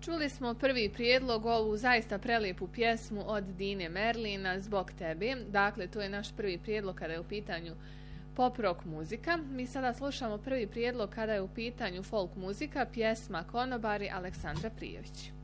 Čuli smo prvi prijedlog, ovu zaista prelijepu pjesmu od Dine Merlina, Zbog tebe. Dakle, to je naš prvi prijedlog kada je u pitanju pop rock muzika. Mi sada slušamo prvi prijedlog kada je u pitanju folk muzika, pjesma Konobari Aleksandra Prijović.